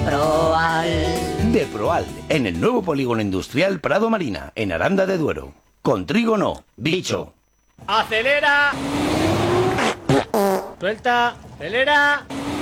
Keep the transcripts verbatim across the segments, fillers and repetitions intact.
Proal. De Proal, en el nuevo polígono industrial Prado Marina, en Aranda de Duero. Con trigo no, bicho. ¡Acelera! Suelta, acelera.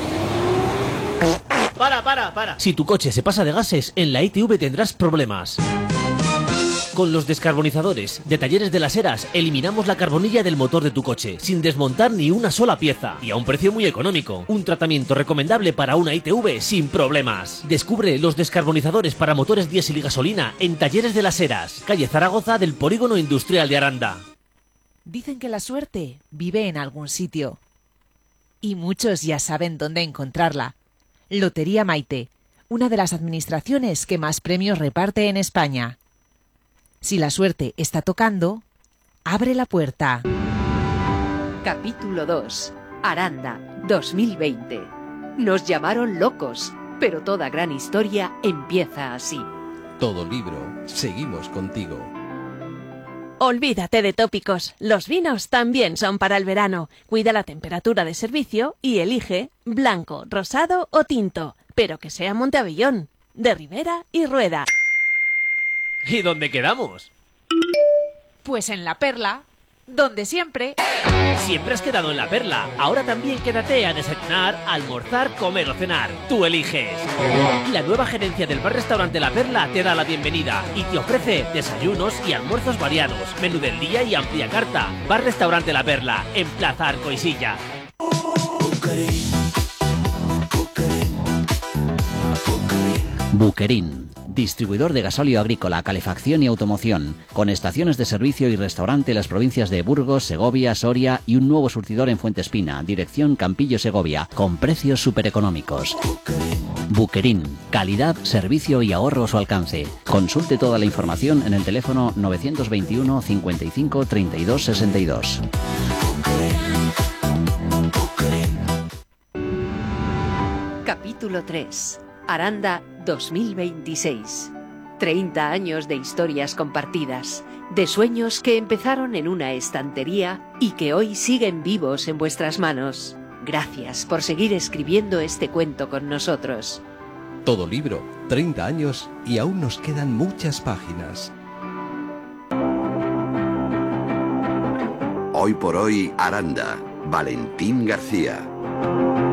Para, para, para. Si tu coche se pasa de gases, en la I T V tendrás problemas. Con los descarbonizadores de Talleres de las Heras eliminamos la carbonilla del motor de tu coche, sin desmontar ni una sola pieza y a un precio muy económico. Un tratamiento recomendable para una I T V sin problemas. Descubre los descarbonizadores para motores diésel y gasolina en Talleres de las Heras, calle Zaragoza del Polígono Industrial de Aranda. Dicen que la suerte vive en algún sitio. Y muchos ya saben dónde encontrarla. Lotería Maite, una de las administraciones que más premios reparte en España. Si la suerte está tocando, abre la puerta. Capítulo dos. Aranda, dos mil veinte. Nos llamaron locos, pero toda gran historia empieza así. Todo libro, seguimos contigo. Olvídate de tópicos, los vinos también son para el verano. Cuida la temperatura de servicio y elige blanco, rosado o tinto, pero que sea Monteavellón, de Ribera y Rueda. ¿Y dónde quedamos? Pues en La Perla, donde siempre. Siempre has quedado en La Perla. Ahora también quédate a desayunar, almorzar, comer o cenar. Tú eliges. La nueva gerencia del bar-restaurante La Perla te da la bienvenida y te ofrece desayunos y almuerzos variados, menú del día y amplia carta. Bar-restaurante La Perla, en Plaza Arcoisilla. Buquerín, distribuidor de gasóleo agrícola, calefacción y automoción, con estaciones de servicio y restaurante en las provincias de Burgos, Segovia, Soria y un nuevo surtidor en Fuentespina, dirección Campillo Segovia, con precios supereconómicos. Buquerín, calidad, servicio y ahorro a su alcance. Consulte toda la información en el teléfono novecientos veintiuno cincuenta y cinco treinta y dos sesenta y dos. Capítulo tres. Aranda dos mil veintiséis. treinta años de historias compartidas, de sueños que empezaron en una estantería y que hoy siguen vivos en vuestras manos. Gracias por seguir escribiendo este cuento con nosotros. Todo libro, treinta años y aún nos quedan muchas páginas. Hoy por hoy, Aranda. Valentín García.